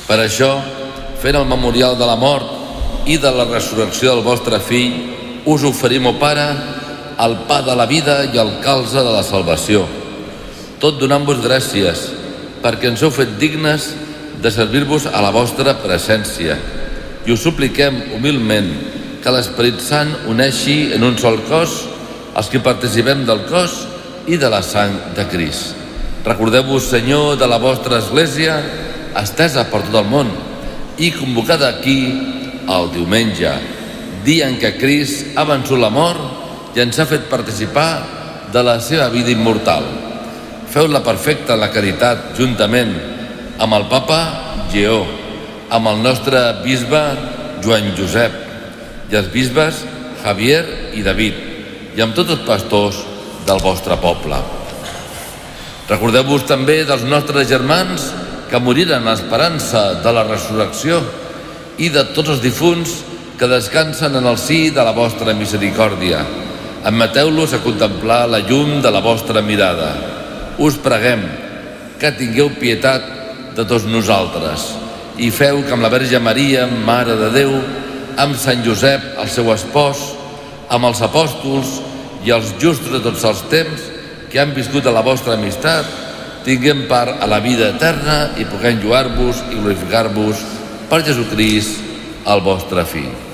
Per això, fent el memorial de la mort i de la resurrecció del vostre Fill, us oferim, o Pare, el pa de la vida i el calze de la salvació, tot donant-vos gràcies, perquè ens heu fet dignes de servir-vos a la vostra presència. I us supliquem humilment que l'Esperit Sant uneixi en un sol cos els que participem del cos i de la sang de Crist. Recordeu-vos, Senyor, de la vostra Església, estesa per tot el món i convocada aquí el diumenge, dia en què Crist ha vençut la mort i ens ha fet participar de la seva vida immortal. Feu-la perfecta en la caritat, juntament amb el Papa Lleó, amb el nostre bisbe Joan Josep i els bisbes Javier i David, i amb tots els pastors del vostre poble. Recordeu-vos també dels nostres germans que moriren a l'esperança de la resurrecció i de tots els difunts que descansen en el si de la vostra misericòrdia. Admeteu-los a contemplar la llum de la vostra mirada. Us preguem que tingueu pietat de tots nosaltres i feu que amb la Verge Maria, Mare de Déu, amb Sant Josep, el seu espòs, amb els apòstols i els justos de tots els temps que han viscut a la vostra amistat, tinguem part a la vida eterna i puguem lloar-vos i glorificar-vos per Jesucrist, el vostre Fill.